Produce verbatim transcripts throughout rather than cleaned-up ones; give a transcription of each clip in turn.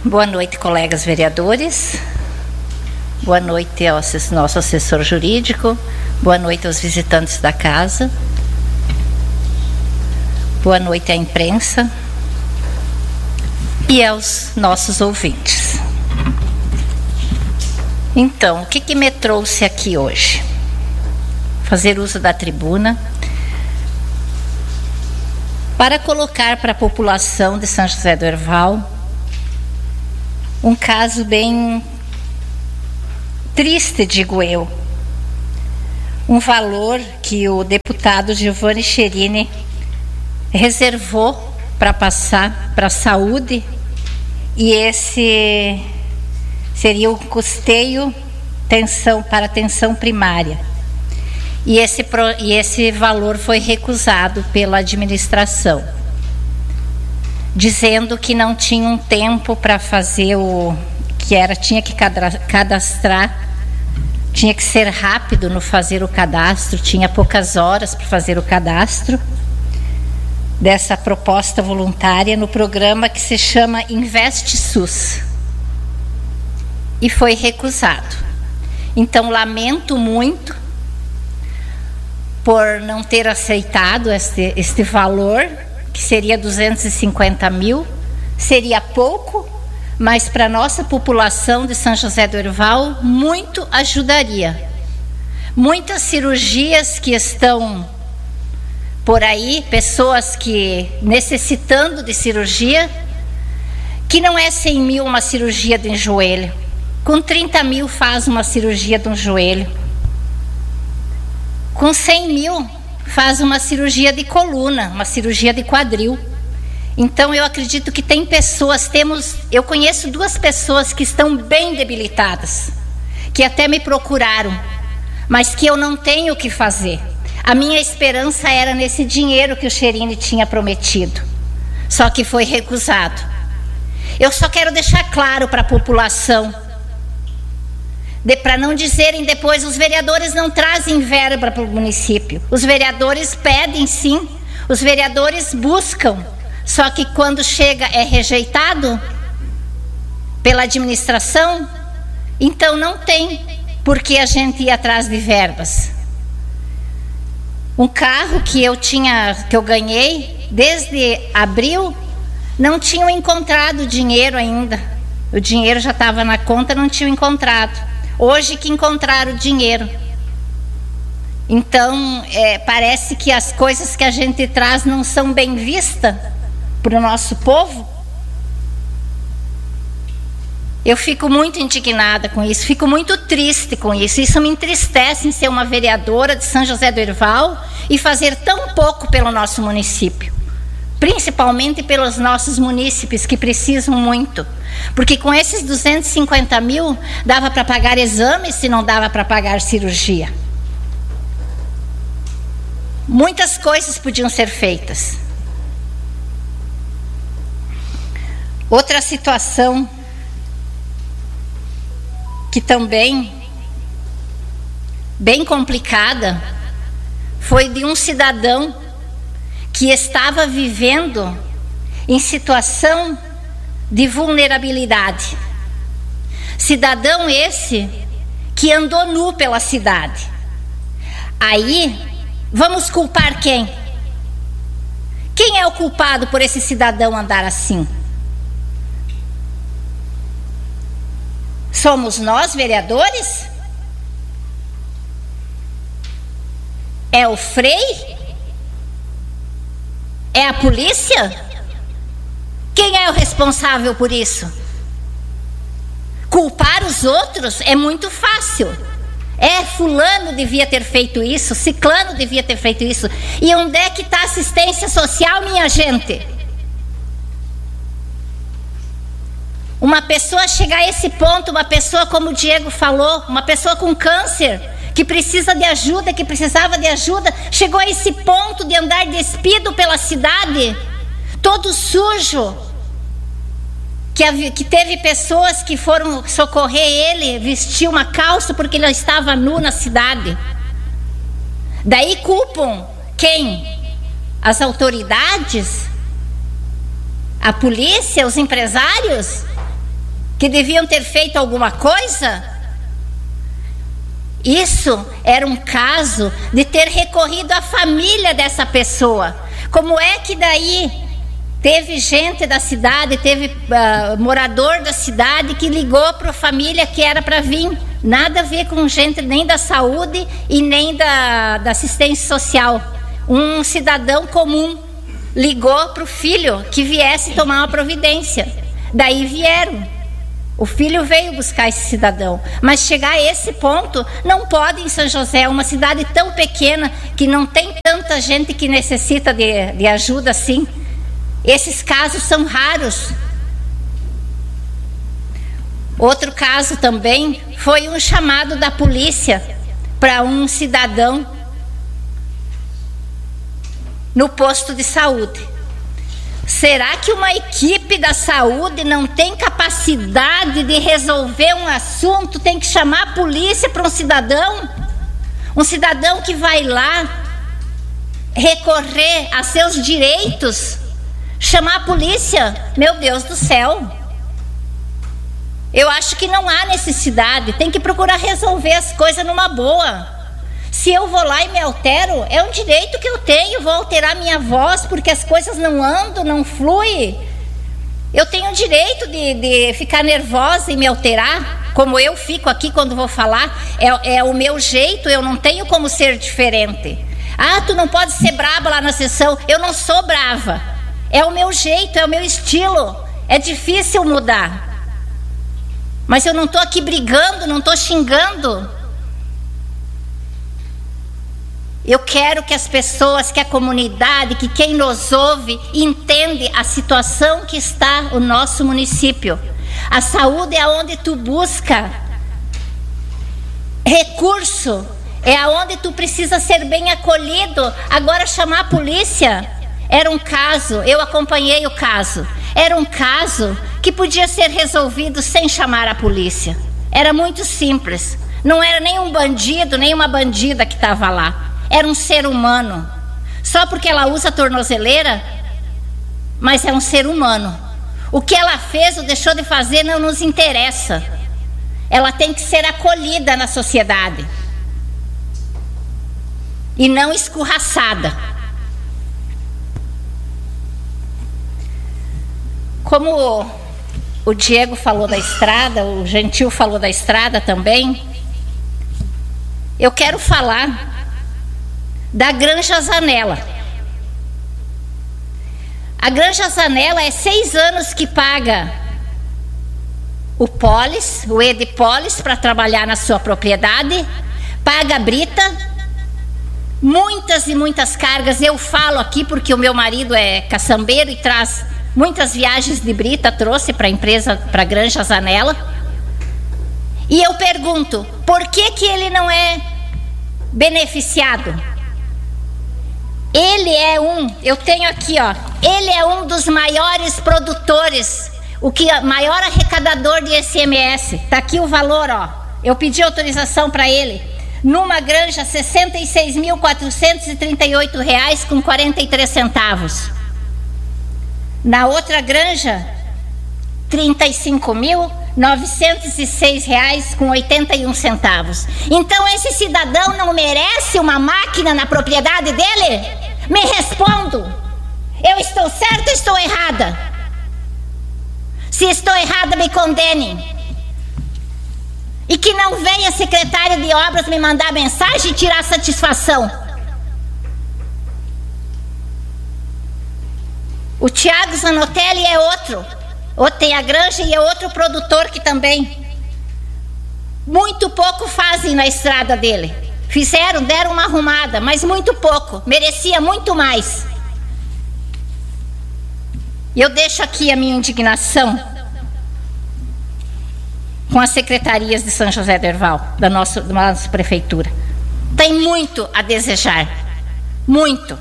Boa noite, colegas vereadores. Boa noite ao nosso assessor jurídico. Boa noite aos visitantes da casa. Boa noite à imprensa e aos nossos ouvintes. Então, o que que me trouxe aqui hoje? Fazer uso da tribuna para colocar para a população de São José do Herval um caso bem triste, digo eu. Um valor que o deputado Giovanni Cherini reservou para passar para a saúde, e esse seria o custeio tensão, para atenção primária. E esse, e esse valor foi recusado pela administração, dizendo que não tinha um tempo para fazer o que era, tinha que cadastrar, tinha que ser rápido no fazer o cadastro, tinha poucas horas para fazer o cadastro dessa proposta voluntária no programa que se chama Investe SUS. E foi recusado. Então, lamento muito por não ter aceitado este, este valor, que seria duzentos e cinquenta mil, seria pouco, mas para a nossa população de São José do Herval muito ajudaria. Muitas cirurgias que estão por aí, pessoas que necessitando de cirurgia, que não é cem mil uma cirurgia de um joelho, com trinta mil faz uma cirurgia de um joelho, com cem mil faz uma cirurgia de coluna, uma cirurgia de quadril. Então eu acredito que tem pessoas, temos, eu conheço duas pessoas que estão bem debilitadas, que até me procuraram, mas que eu não tenho o que fazer. A minha esperança era nesse dinheiro que o Cherini tinha prometido, só que foi recusado. Eu só quero deixar claro para a população, para não dizerem depois, os vereadores não trazem verba para o município. Os vereadores pedem sim, os vereadores buscam, só que quando chega é rejeitado pela administração, então não tem porque a gente ir atrás de verbas. Um carro que eu tinha, que eu ganhei desde abril, não tinham encontrado dinheiro ainda. O dinheiro já estava na conta, não tinham encontrado. Hoje que encontraram o dinheiro. Então, é, parece que as coisas que a gente traz não são bem vistas para o nosso povo. Eu fico muito indignada com isso, fico muito triste com isso. Isso me entristece em ser uma vereadora de São José do Herval e fazer tão pouco pelo nosso município, principalmente pelos nossos munícipes que precisam muito, porque com esses duzentos e cinquenta mil dava para pagar exames, se não dava para pagar cirurgia. Muitas coisas podiam ser feitas. Outra situação que também bem complicada foi de um cidadão que estava vivendo em situação de vulnerabilidade. Cidadão esse que andou nu pela cidade. Aí, vamos culpar quem? Quem é o culpado por esse cidadão andar assim? Somos nós, vereadores? É o Frei? É a polícia? Quem é o responsável por isso? Culpar os outros é muito fácil. É, fulano devia ter feito isso, ciclano devia ter feito isso. E onde é que está a assistência social, minha gente? Uma pessoa chegar a esse ponto, uma pessoa como o Diego falou, uma pessoa com câncer, que precisa de ajuda, que precisava de ajuda, chegou a esse ponto de andar despido pela cidade, todo sujo, que, que teve pessoas que foram socorrer ele, vestir uma calça porque ele estava nu na cidade. Daí culpam quem? As autoridades? A polícia? Os empresários? que deviam ter feito alguma coisa? Isso era um caso de ter recorrido à família dessa pessoa. Como é que daí teve gente da cidade, teve uh, morador da cidade que ligou para a família que era para vir? Nada a ver com gente nem da saúde e nem da, da assistência social. Um cidadão comum ligou para o filho que viesse tomar uma providência. Daí vieram. O filho veio buscar esse cidadão. Mas chegar a esse ponto, não pode em São José, uma cidade tão pequena, que não tem tanta gente que necessita de, de ajuda assim. Esses casos são raros. Outro caso também foi um chamado da polícia para um cidadão no posto de saúde. Será que uma equipe da saúde não tem capacidade de resolver um assunto? Tem que chamar a polícia para um cidadão? Um cidadão que vai lá recorrer a seus direitos? Chamar a polícia? Meu Deus do céu! Eu acho que não há necessidade. Tem que procurar resolver as coisas numa boa. Se eu vou lá e me altero, é um direito que eu tenho. Vou alterar minha voz porque as coisas não andam, não fluem. Eu tenho o direito de, de ficar nervosa e me alterar, como eu fico aqui quando vou falar. É, é o meu jeito, eu não tenho como ser diferente. Ah, tu não pode ser brava lá na sessão. Eu não sou brava. É o meu jeito, é o meu estilo. É difícil mudar. Mas eu não estou aqui brigando, não estou xingando. Eu quero que as pessoas, que a comunidade, que quem nos ouve, entende a situação que está o nosso município. A saúde é onde tu busca recurso, é aonde tu precisa ser bem acolhido. Agora chamar a polícia, era um caso, eu acompanhei o caso, era um caso que podia ser resolvido sem chamar a polícia. Era muito simples, não era nem um bandido, nem uma bandida que estava lá. Era um ser humano. Só porque ela usa tornozeleira, mas é um ser humano. O que ela fez ou deixou de fazer não nos interessa. Ela tem que ser acolhida na sociedade e não escorraçada. Como o Diego falou da estrada, o Gentil falou da estrada também, eu quero falar da Granja Zanella. A Granja Zanella é seis anos que paga o Polis, o Edipolis, para trabalhar na sua propriedade, paga a brita, muitas e muitas cargas. Eu falo aqui porque o meu marido é caçambeiro e traz muitas viagens de brita, trouxe para a empresa, para a Granja Zanella. E eu pergunto, por que que ele não é beneficiado? Ele é um, eu tenho aqui, ó, ele é um dos maiores produtores, o que maior arrecadador de I C M S. Tá aqui o valor, ó. Eu pedi autorização para ele. Numa granja, sessenta e seis mil quatrocentos e trinta e oito reais com quarenta e três centavos. Na outra granja, trinta e cinco mil novecentos e seis reais com oitenta e um centavos. Então esse cidadão não merece uma máquina na propriedade dele? Me respondo. Eu estou certa ou estou errada? Se estou errada, me condenem. E que não venha a secretária de obras me mandar mensagem e tirar satisfação. O Tiago Zanotelli é outro. Outro tem a granja e é outro produtor que também muito pouco fazem na estrada dele. Fizeram, deram uma arrumada, mas muito pouco. Merecia muito mais. E eu deixo aqui a minha indignação com as secretarias de São José do Herval, da nossa, da nossa prefeitura. Tem muito a desejar. Muito.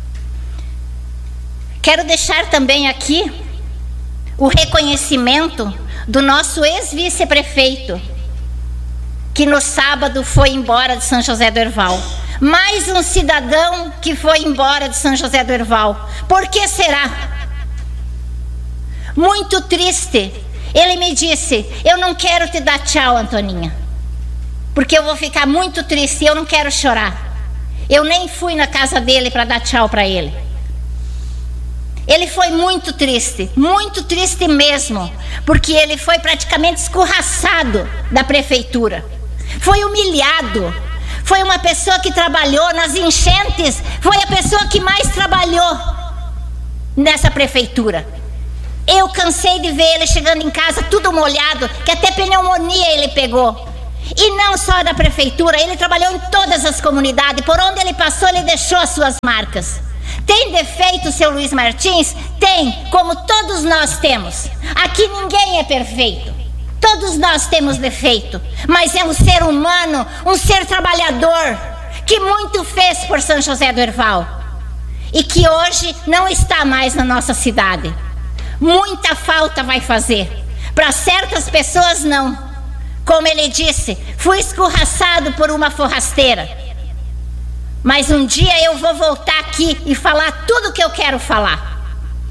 Quero deixar também aqui o reconhecimento do nosso ex-vice-prefeito, que no sábado foi embora de São José do Herval. Mais um cidadão que foi embora de São José do Herval. Por que será? Muito triste Ele me disse: eu não quero te dar tchau, Antoninha, porque eu vou ficar muito triste e eu não quero chorar. Eu nem fui na casa dele para dar tchau para ele. Ele foi muito triste, muito triste mesmo, porque ele foi praticamente escorraçado da prefeitura. Foi humilhado. Foi uma pessoa que trabalhou nas enchentes, foi a pessoa que mais trabalhou nessa prefeitura. Eu cansei de ver ele chegando em casa tudo molhado, que até pneumonia ele pegou. E não só da prefeitura, ele trabalhou em todas as comunidades. Por onde ele passou, ele deixou as suas marcas. Tem defeito, seu Luiz Martins? Tem, como todos nós temos. Aqui ninguém é perfeito. Todos nós temos defeito. Mas é um ser humano, um ser trabalhador, que muito fez por São José do Herval. E que hoje não está mais na nossa cidade. Muita falta vai fazer. Para certas pessoas, não. Como ele disse, fui escorraçado por uma forrasteira. Mas um dia eu vou voltar aqui e falar tudo o que eu quero falar.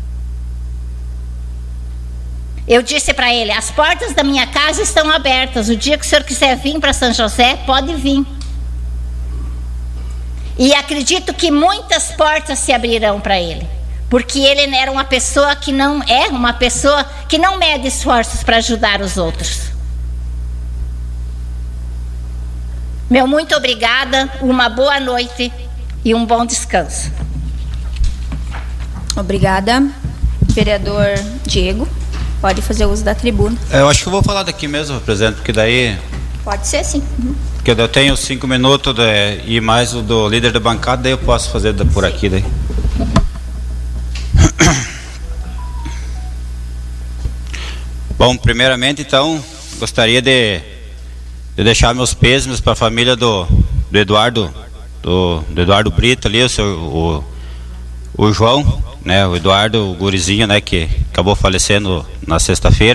Eu disse para ele: as portas da minha casa estão abertas. O dia que o senhor quiser vir para São José, pode vir. E acredito que muitas portas se abrirão para ele. Porque ele era uma pessoa que não é uma pessoa que não mede esforços para ajudar os outros. Meu muito obrigada, uma boa noite e um bom descanso. Obrigada. Vereador Diego, pode fazer uso da tribuna. Eu acho que eu vou falar daqui mesmo, presidente, porque daí... Pode ser, sim. Uhum. Porque eu tenho cinco minutos de, e mais o do líder da bancada, daí eu posso fazer por aqui. Daí. Bom, primeiramente, então, gostaria de... de deixar meus pêsames para a família do, do Eduardo do, do Eduardo Brito ali, o, seu, o, o João, né, o Eduardo, o gurizinho, né, que acabou falecendo na sexta-feira.